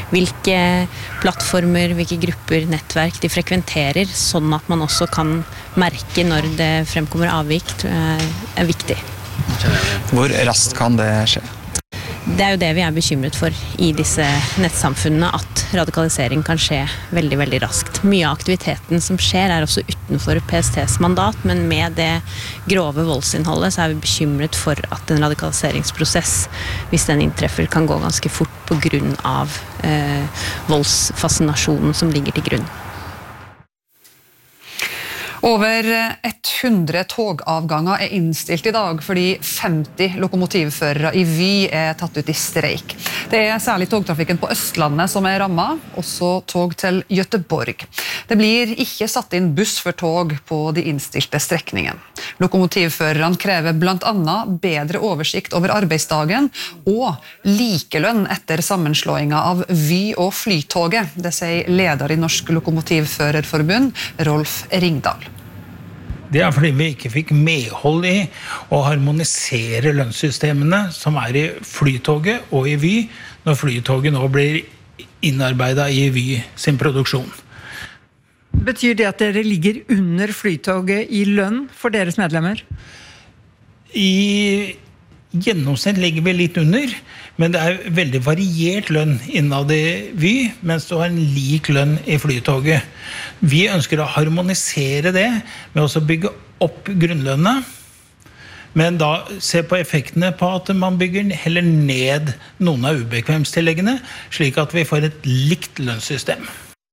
hvilke plattformer, hvilke grupper, nettverk de frekventerer, sånn at man også kan merke når det fremkommer avvik, viktig. Hvor raskt kan det skje? Det jo det vi bekymret for I disse nettsamfunnene, at radikalisering kan skje veldig, veldig raskt. Mye av aktiviteten som skjer også utenfor PSTs mandat, men med det grove voldsinnholdet så vi bekymret for at en radikaliseringsprosess, hvis den inntreffer, kan gå ganske fort på grunn av voldsfascinasjonen som ligger til grunn. Over 100 togavganger innstilt I dag fordi 50 lokomotivførere I Vy tatt ut I streik. Det særlig togtrafikken på Østlandet som rammet, også tog til Göteborg. Det blir ikke satt inn buss for tog på de innstilte strekningen. Lokomotivførerne krever blant annet bedre oversikt over arbeidsdagen og likelønn etter sammenslåingen av Vy og Flytoget. Det sier leder I Norsk Lokomotivførerforbund, Rolf Ringdal. Det fordi vi ikke fikk medhold I å harmonisere lønnssystemene som I Flytoget og I Vy, når Flytoget nå blir innarbeidet I Vy sin produksjon. Betyr det at dere ligger under Flytoget I lønn for deres medlemmer? I gjennomsnitt ligger vi litt under, men det veldig variert lønn innad I Vy, mens du har en lik lønn I Flytoget. Vi ønsker å harmonisere det med å bygge opp grunnlønna, men da se på effektene på at man bygger heller ned noen av ubekvemstilleggene, slik at vi får et likt lønnssystem.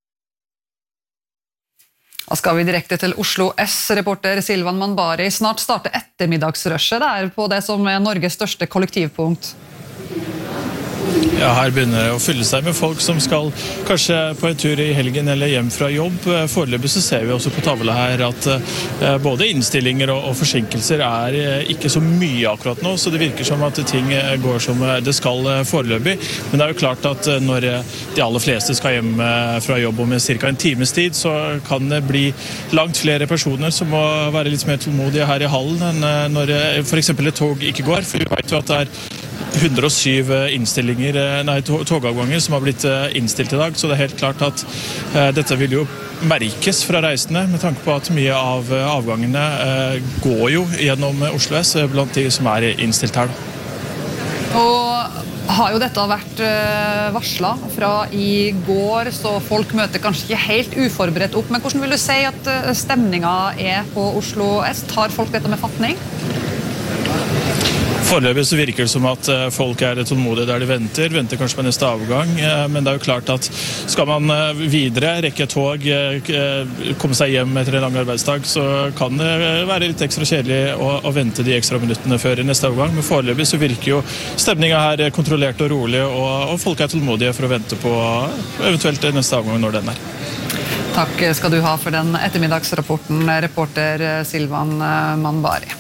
Da skal vi direkte til Oslo S-reporter Silvan Manbari. Snart starter ettermiddagsrushet der på det som Norges største kollektivpunkt. Ja, her begynner det å fylle seg med folk som skal kanskje på en tur I helgen eller hjem fra jobb. Foreløpig så ser vi også på tavla her at både innstillinger og forsinkelser ikke så mye akkurat nå, så det virker som at ting går som det skal foreløpig. Men det jo klart at når de aller fleste skal hjem fra jobb om cirka en times tid, så kan det bli langt flere personer som må være litt mer tålmodige her I hallen enn når for eksempel et tog ikke går, for vi vet jo at det 107 togavganger som har blitt innstilt I dag, så det helt klart at dette vil jo merkes fra reisende, med tanke på at mye av avgangene går jo gjennom Oslo S blant de som innstilt her. Og har jo dette vært varslet fra I går, så folk møter kanskje ikke helt uforberedt opp, men hvordan vil du si at stemningen på Oslo S? Tar folk dette med fatning? Foreløpig så virker det som at folk tålmodige der de venter kanskje på neste avgang, men det jo klart at skal man videre, rekke tog, komme seg hjem etter en lang arbeidsdag, så kan det være litt ekstra kjedelig å vente de ekstra minuttene før neste avgang, men foreløpig så virker jo stemningen her kontrollert og rolig, og folk tålmodige for å vente på eventuelt neste avgang når den Takk skal du ha for den ettermiddagsrapporten, reporter Silvan Manbari.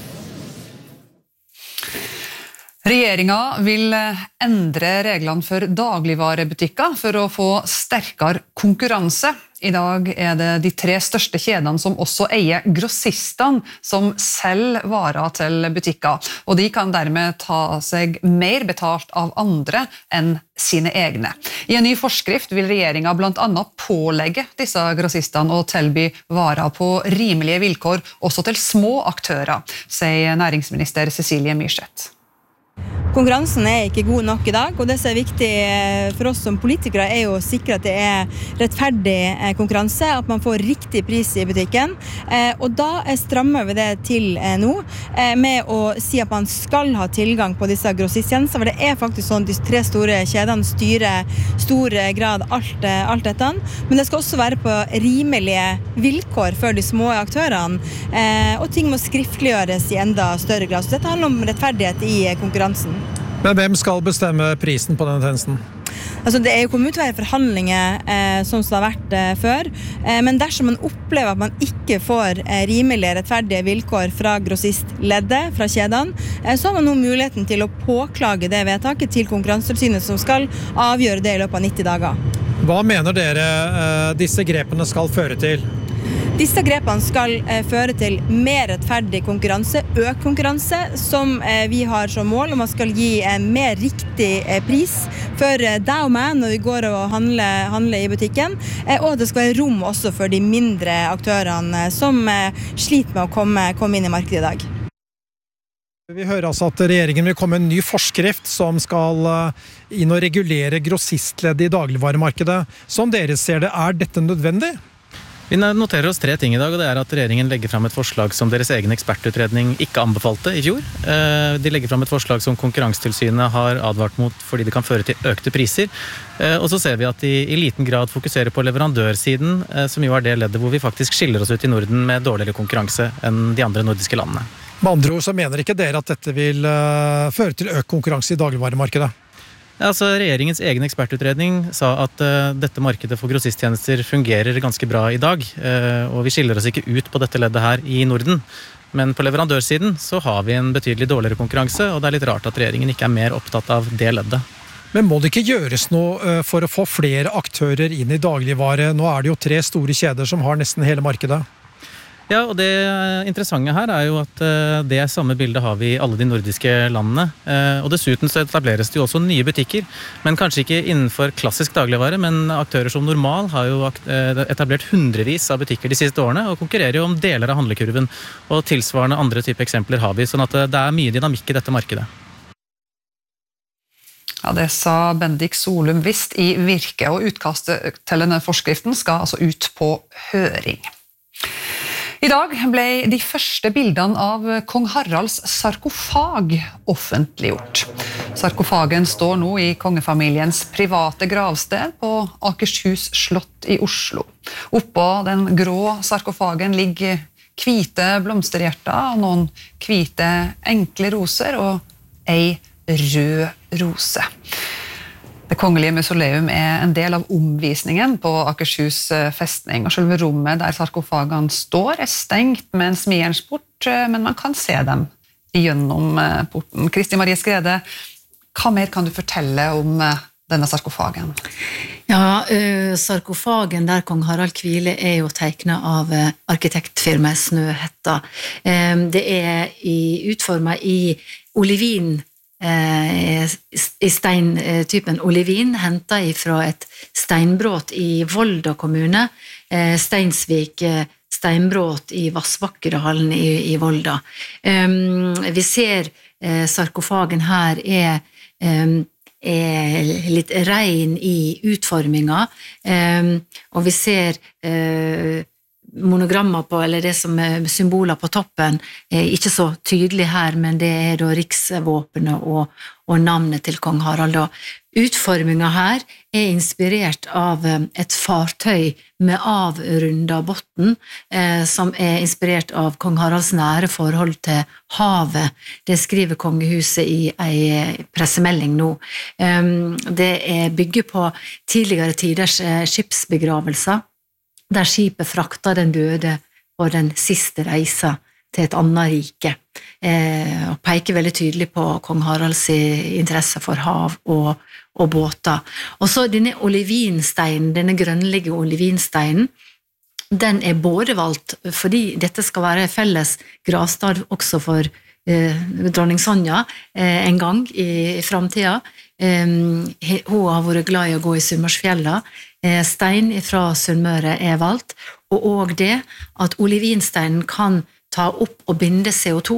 Regjeringen vil endre reglene for dagligvarebutikker for å få sterkere konkurranse. I dag det de 3 største kjedene som også eier grossistene som selger varer til butikker, og de kan dermed ta seg mer betalt av andre enn sine egne. I en ny forskrift vil regjeringen blant annet pålegge disse grossistene å tilby varer på rimelige vilkår også til små aktører, sier næringsminister Cecilie Myrseth. Konkurransen ikke god nok I dag, og det som viktig for oss som politikere jo å sikre at det rettferdig konkurranse, at man får riktig pris I butikken, og da strammer vi det til nå med å si at man skal ha tilgang på disse grossisttjenester, for det faktisk sånn de 3 store kjedene styrer stor grad alt dette, men det skal også være på rimelige vilkår for de små aktørene, og ting må skriftliggjøres I enda større grad, så dette handler om rettferdighet I konkurransen. Men hvem skal bestemme prisen på denne tjenesten? Altså, det jo kommet ut å være forhandlinger som det har vært før, men dersom man opplever at man ikke får rimelige, rettferdige vilkår fra grossistleddet, fra kjedene, så har man nå muligheten til å påklage det vedtaket til Konkurransetilsynet som skal avgjøre det I løpet av 90 dager. Hva mener dere disse grepene skal føre til? Disse grepene skal føre til mer rettferdig konkurranse, økt konkurranse, som vi har som mål, og man skal gi mer riktig pris for deg og meg når vi går og handler I butikken, og det skal være rom også for de mindre aktørene som sliter med å komme inn I markedet I dag. Vi hører altså at regjeringen vil komme med en ny forskrift som skal inn og regulere grossistleddet I dagligvaremarkedet. Som dere ser det, dette nødvendig? Vi noterer oss 3 ting I dag, og det at regjeringen legger fram et forslag som deres egen ekspertutredning ikke anbefalte I fjor. De legger fram et forslag som Konkurransetilsynet har advart mot fordi det kan føre til økte priser. Og så ser vi at de I liten grad fokuserer på leverandørsiden, som jo det leddet hvor vi faktisk skiller oss ut I Norden med dårligere konkurranse enn de andre nordiske landene. Med andre ord så mener ikke dere at dette vil føre til økt konkurranse I dagligvaremarkedet? Altså, regjeringens egen ekspertutredning sa at dette markedet for grossisttjenester fungerer ganske bra I dag, og vi skiller oss ikke ut på dette leddet her I Norden. Men på leverandørsiden så har vi en betydelig dårligere konkurranse, og det litt rart at regjeringen ikke mer opptatt av det leddet. Men må det ikke gjøres noe for å få flere aktører inn I dagligvare? Nå det jo 3 store kjeder som har nesten hele markedet. Ja, og det interessante her jo at det samme bildet har vi I alle de nordiske landene, og dessuten så etableres det jo også nye butikker, men kanskje ikke innenfor klassisk dagligvare, men aktører som Normal har jo etablert hundrevis av butikker de siste årene, og konkurrerer jo om deler av handlekurven, og tilsvarende andre type eksempler har vi, sånn at det mye dynamikk I dette markedet. Ja, det sa Bendik Solum Vist I Virke, og utkastet til denne forskriften skal altså ut på høring. I dag ble de første bildene av kong Haralds sarkofag offentliggjort. Sarkofagen står nå I kongefamiliens private gravsted på Akershus slott I Oslo. Oppå den grå sarkofagen ligger hvite blomsterhjerter, noen hvite enkle roser og ei rød rose. Det kongelige mausoleum en del av omvisningen på Akershus festning, og selve rommet der sarkofagene står stengt med en smijernsport, men man kan se dem gjennom porten. Kristi Marie Skrede, hva mer kan du fortelle om denne sarkofagen? Ja, sarkofagen der kong Harald hviler jo tegnet av arkitektfirmaet Snøhetta. Det utformet I olivin, I steintypen olivin, hentet fra et steinbråt I Volda kommune, Steinsvik steinbråt I Vassbakkedalen I Volda. Vi ser sarkofagen her litt rein I utforminga, og vi ser monogrammer på, eller det som symboler på toppen, ikke så tydelig her, men det da riksvåpenet og navnet til kong Harald. Utformingen her inspirert av et fartøy med avrundet botten, som inspirert av kong Haralds nære forhold til havet. Det skriver kongehuset I en pressemelding nå. Det bygger på tidligere tiders skipsbegravelser, der skipet frakta den døde på den siste reisa til et annet rike, og peker veldig tydelig på kong Haralds interesse for hav og båter. Og så denne olivinsteinen, denne grønnlige olivinsteinen, den både valgt fordi dette skal være felles gravstad også for dronning Sonja en gang I fremtiden. Hun har vært glad I å gå I Sunnmørsfjella. Stein fra Sunnmøre valgt, og også det at olivinsteinen kan ta opp og binde CO2,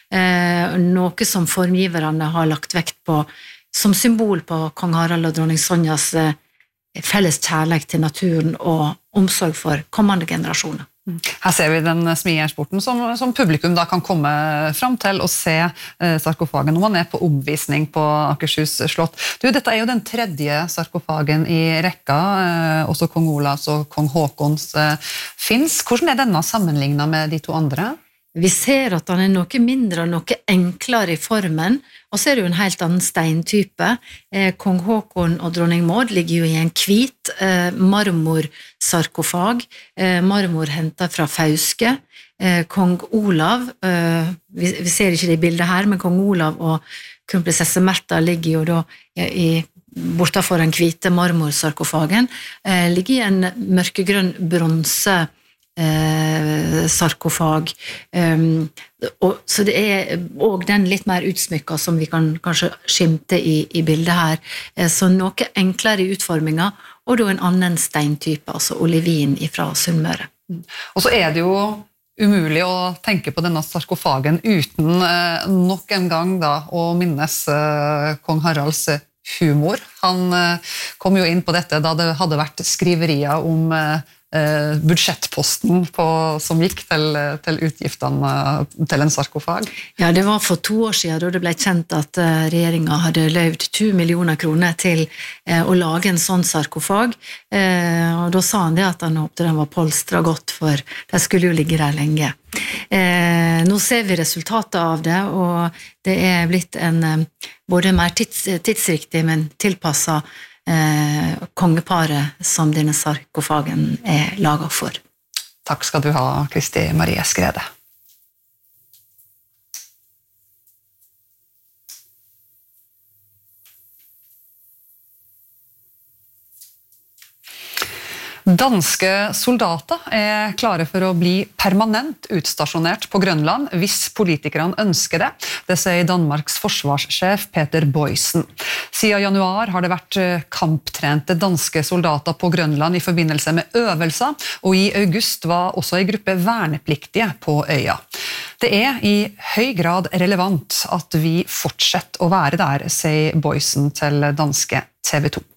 noe som formgiverne har lagt vekt på som symbol på kong Harald og dronning Sonjas felles kjærlighet til naturen og omsorg for kommende generasjoner. Her ser vi den smijernsporten som publikum da kan komme fram til og se sarkofagen når man på omvisning på Akershus slott. Dette jo den 3. sarkofagen I rekka, også kong Olavs og kong Håkons finnes. Hvordan denne sammenlignet med de 2 andre? Vi ser at han noe mindre og noe enklere I formen, og så det jo en helt annen steintype. Kong Håkon og dronning Maud ligger jo I en hvit marmorsarkofag, marmor hentet fra Fauske. Kong Olav, vi ser ikke det I bildet her, men kong Olav og kronprinsesse Märtha ligger jo da bortenfor den hvite marmorsarkofagen, ligger I en mørkegrønn bronse sarkofag. Så det også den litt mer utsmykket som vi kan kanskje skimte i bildet her. Så noe enklere i utforminga, og da en annen steintype, altså olivin fra Sunnmøre. Og så det jo umulig å tenke på denne sarkofagen uten nok en gang da, å minnes kong Haralds humor. Han kom jo inn på dette da det hadde vært skriverier om budsjettposten som gikk til utgiftene til en sarkofag. Ja, det var for 2 år siden da det ble kjent at regjeringen hadde løyvd 2 millioner kroner til å lage en sånn sarkofag, og da sa han det at han håpte den var polstret godt, for det skulle jo ligge der lenge. Nå ser vi resultatet av det, og det blitt en både mer tidsriktig, men tilpasset kongeparet som denne sarkofagen laget for. Takk skal du ha, Kristi Marie Skrede. Danske soldater klare for å bli permanent utstasjonert på Grønland hvis politikerne ønsker det. Det sier Danmarks forsvarssjef Peter Boysen. Siden januar har det vært kamptrente danske soldater på Grønland i forbindelse med øvelser, og i august var også en gruppe vernepliktige på øya. Det i høy grad relevant at vi fortsetter å være der, sier Boysen til danske TV 2.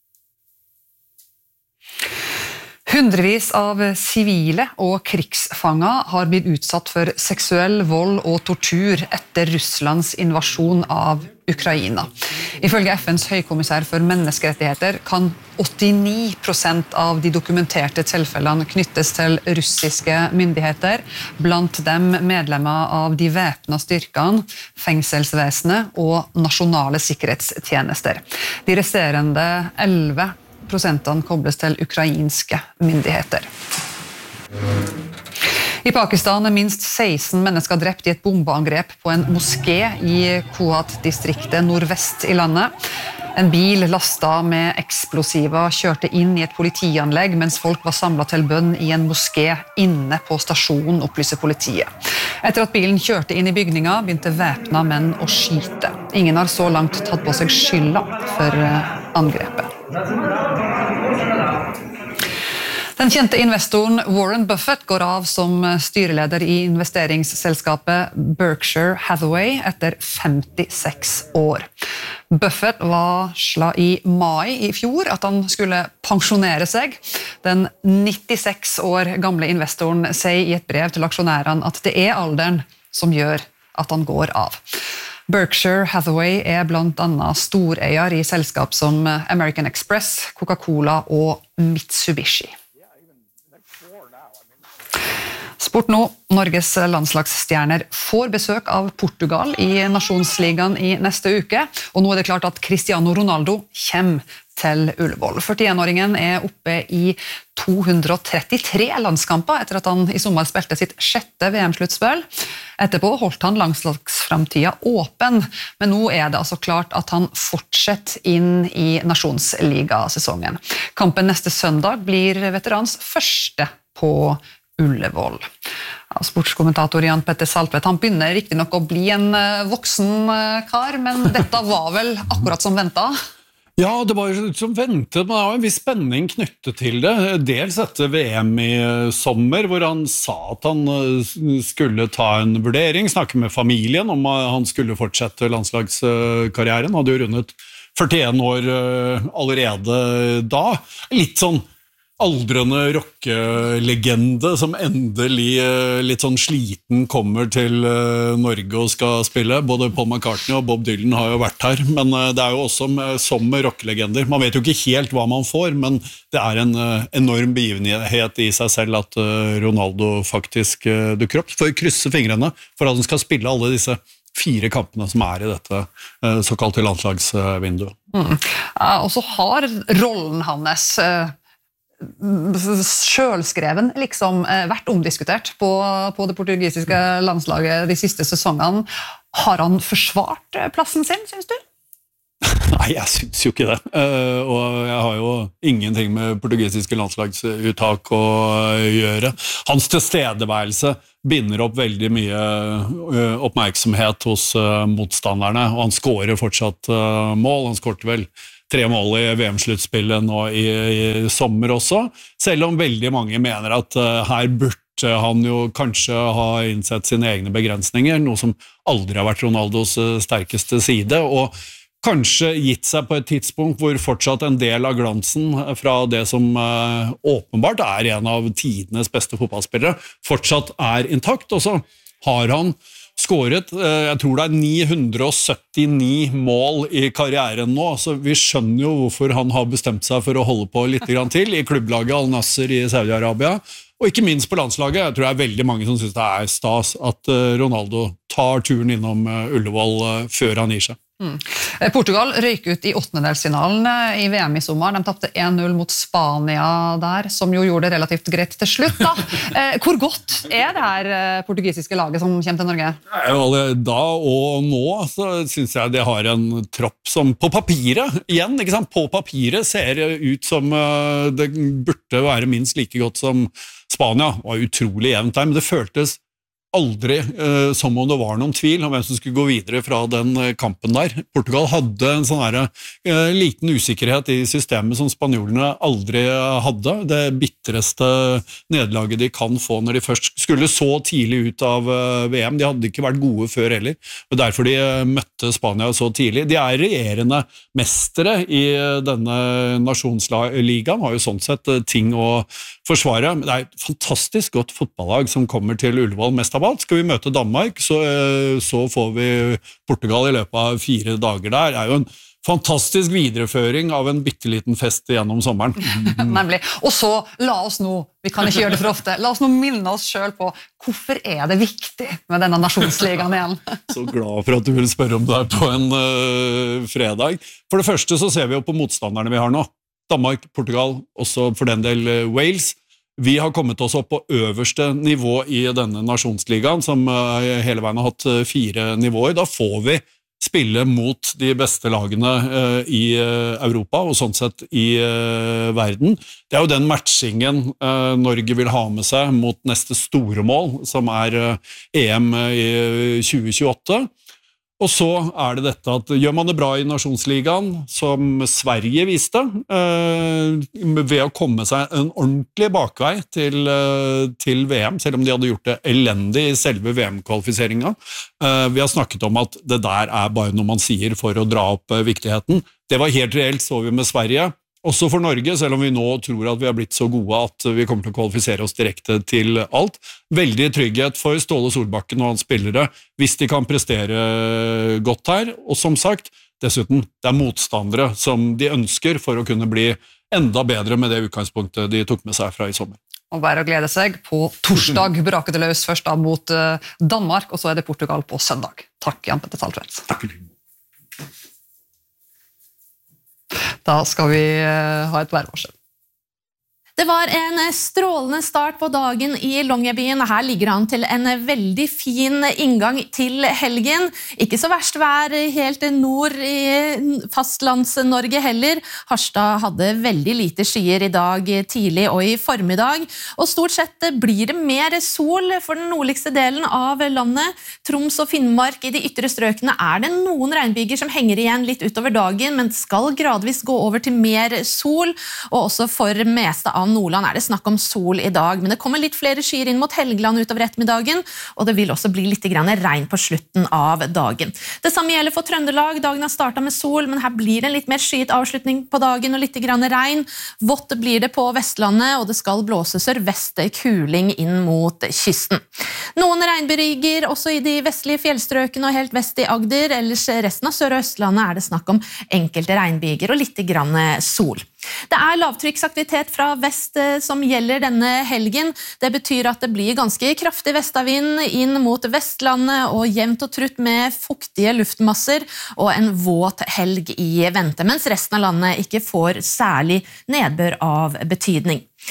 Hundrevis av sivile og krigsfanger har blitt utsatt for seksuell vold og tortur etter Russlands invasjon av Ukraina. Ifølge FNs høykommissær for menneskerettigheter kan 89% av de dokumenterte tilfellene knyttes til russiske myndigheter, blant dem medlemmer av de væpnede styrkene, fengselsvesenet og nasjonale sikkerhetstjenester. De resterende 11% kobles til ukrainske myndigheter. I Pakistan minst 16 mennesker drept i et bombeangrep på en moské i Kohat-distriktet nordvest i landet. En bil lastet med eksplosiver kjørte inn i et politianlegg mens folk var samlet til bønn i en moské inne på stasjonen, opplyser politiet. Etter at bilen kjørte inn i bygninga, begynte væpnede menn å skyte. Ingen har så langt tatt på seg skylda for angrepet. Den kjente investoren Warren Buffett går av som styreleder i investeringsselskapet Berkshire Hathaway etter 56 år. Buffett varslet i mai i fjor at han skulle pensjonere seg. Den 96 år gamle investoren sier i et brev til aksjonærene at det alderen som gjør at han går av. Berkshire Hathaway blant annet storeier i selskap som American Express, Coca-Cola og Mitsubishi. Sport nå. Norges landslagsstjerner får besøk av Portugal i Nasjonsligaen i neste uke, og nå det klart at Cristiano Ronaldo kommer til Ullevål. 41-åringen oppe i 233 landskamper etter at han i sommer spilte sitt 6. VM-sluttspill. Etterpå holdt han landslagsframtida åpen, men nå det altså klart at han fortsetter inn i Nasjonsliga-sesongen. Kampen neste søndag blir veterans første på Ullevål. Sportskommentator Jan Petter Saltvedt, han begynner riktig nok å bli en voksen kar, men dette var vel akkurat som ventet? Ja, det var som ventet, men det var en viss spenning knyttet til det. Dels etter VM i sommer, hvor han sa at han skulle ta en vurdering, snakke med familien om han skulle fortsette landslagskarrieren. Han hadde jo rundet 41 år allerede da. Litt sånn aldrende rockelegende som endelig litt sånn sliten kommer til Norge og skal spille. Både Paul McCartney og Bob Dylan har jo vært her, men det jo også som rockelegender. Man vet jo ikke helt hva man får, men det en enorm begivenhet i seg selv at Ronaldo faktisk dukker opp. For å krysse fingrene for at han skal spille alle disse 4 kampene som i dette såkalte landslagsvinduet. Ja, og så har rollen hans selvskreven liksom vært omdiskutert på det portugisiske landslaget de siste sesongene. Har han forsvart plassen sin, synes du? Nei, jeg synes jo ikke det. Og jeg har jo ingenting med portugisiske landslagsuttak å gjøre. Hans tilstedeværelse binder opp veldig mye oppmerksomhet hos motstanderne, og han skårer fortsatt mål. Han skårte vel 3 mål i VM-sluttspillet nå i sommer også, selv om veldig mange mener at her burde han jo kanskje ha innsett sine egne begrensninger, noe som aldri har vært Ronaldos sterkeste side, og kanskje gitt seg på et tidspunkt hvor fortsatt en del av glansen fra det som åpenbart en av tidenes beste fotballspillere, fortsatt intakt, og så har han skåret, jeg tror det 979 mål i karrieren nå, så vi skjønner jo hvorfor han har bestemt seg for å holde på litt grann til i klubblaget Al-Nasser i Saudi-Arabia, og ikke minst på landslaget. Jeg tror det veldig mange som synes det stas at Ronaldo tar turen innom Ullevål før han gir seg. Portugal røyk ut i åttendedelsfinalen i VM i sommer. De tappte 1-0 mot Spania der, som jo gjorde det relativt greit til slutt. Da. Hvor godt det her portugisiske laget som kommer til Norge? Da og nå så synes jeg det har en tropp som på papiret, igjen, ikke sant? På papiret ser ut som det burde være minst like godt som Spania. Det var utrolig jevnt der, men det føltes aldri som om det var noen tvil om hvem som skulle gå videre fra den kampen der. Portugal hadde en sånn liten usikkerhet i systemet som spanjolene aldri hadde. Det bittereste nederlaget de kan få når de først skulle så tidlig ut av VM. De hadde ikke vært gode før heller, og derfor de møtte Spania så tidlig. De regjerende mestere i denne nasjonsligaen, har jo sånn sett ting å forsvare. Det et fantastisk godt fotballag som kommer til Ullevål mest av alt. Skal vi møte Danmark, så får vi Portugal i løpet av 4 dager der. Det jo en fantastisk videreføring av en bitteliten fest gjennom sommeren. Nemlig. Og så la oss nå, vi kan ikke gjøre det for ofte, la oss nå minne oss selv på hvorfor det viktig med denne nasjonsligaen igjen. Så glad for at du vil spørre om det på en fredag. For det første så ser vi jo på motstanderne vi har nå. Danmark, Portugal, også for den del Wales. Vi har kommet oss opp på øverste nivå i denne nasjonsligaen, som hele veien har hatt 4 nivåer. Da får vi spille mot de beste lagene i Europa, og sånn sett i verden. Det jo den matchingen Norge vil ha med seg mot neste store mål, som EM i 2028. Og så det dette at gjør man det bra i nasjonsligaen, som Sverige viste, ved å komme seg en ordentlig bakvei til VM, selv om de hadde gjort det elendig i selve VM-kvalifiseringen. Vi har snakket om at det der bare noe man sier for å dra opp viktigheten. Det var helt reelt, så vi med Sverige. Også for Norge, selv om vi nå tror at vi har blitt så gode at vi kommer til å kvalifisere oss direkte til alt. Veldig trygghet for Ståle Solbakken og hans spillere, hvis de kan prestere godt her. Og som sagt, dessuten, det motstandere som de ønsker for å kunne bli enda bedre med det utgangspunktet de tok med seg fra i sommer. Og bare å glede seg på torsdag, braket det løs først da mot Danmark, og så det Portugal på søndag. Takk, Jan Petter Saltvedt. Takk. Da skal vi ha et værvarsel. Det var en strålende start på dagen i Longyearbyen. Her ligger han til en veldig fin inngang til helgen. Ikke så verst vær helt nord i fastlands-Norge heller. Harstad hadde veldig lite skyer i dag tidlig og i formiddag. Og stort sett blir det mer sol for den nordligste delen av landet. Troms og Finnmark i de ytre strøkene det noen regnbyger som henger igjen litt utover dagen, men skal gradvis gå over til mer sol, og også for meste av Nordland det snakk om sol i dag, men det kommer litt flere skyer inn mot Helgeland utover ettermiddagen, og det vil også bli litt regn på slutten av dagen. Det samme gjelder for Trøndelag. Dagen har startet med sol, men her blir det en litt mer skyet avslutning på dagen og litt regn. Vått blir det på Vestlandet, og det skal blåse sørvest kuling inn mot kysten. Noen regnbyger også i de vestlige fjellstrøkene og helt vest i Agder, ellers resten av Sør- og Østlandet det snakk om enkelte regnbyger og litt sol. Det lavtrykksaktivitet fra vest som gjelder denne helgen. Det betyr at det blir ganske kraftig vestavind inn mot Vestlandet og jevnt og trutt med fuktige luftmasser og en våt helg i vente, mens resten av landet ikke får særlig nedbør av betydning.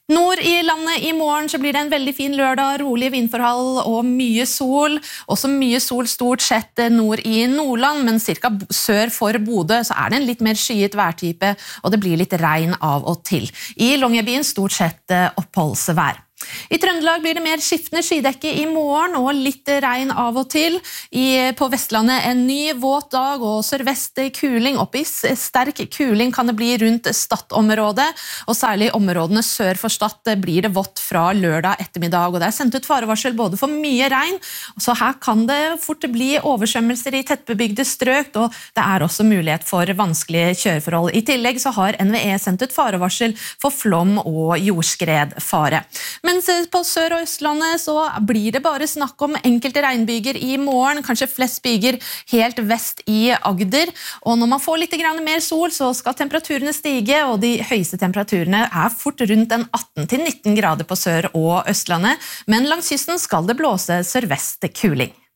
Nord i landet i morgen så blir det en veldig fin lørdag, rolige vindforhold og mye sol. Også mye sol stort sett nord i Nordland, men cirka sør for Bodø så er det en litt mer skyet værtype, og det blir litt regn av og til. I Longyearbyen stort sett oppholdsvær. I Trøndelag blir det mer skiftende skydekke i morgen og litt regn av og til. På Vestlandet en ny våt dag og sørvest kuling. Opp i sterk kuling kan det bli rundt Stad-området, og særlig områdene sør for Stad blir det vått fra lørdag ettermiddag. Og det er sendt ut farevarsel både for mye regn, så her kan det fort bli oversvømmelser i tettbebygde strøk, og det er også mulighet for vanskelige kjøreforhold. I tillegg så har NVE sendt ut farevarsel for flom og jordskredfare. Mens på Sør- og Østlandet så blir det bare snakk om enkelte regnbyger i morgen, kanskje flest byger helt vest i Agder. Og når man får litt mer sol, så skal temperaturene stige, og de høyeste temperaturene er fort rundt 18-19 grader på Sør- og Østlandet. Men langs kysten skal det blåse sørvest kuling.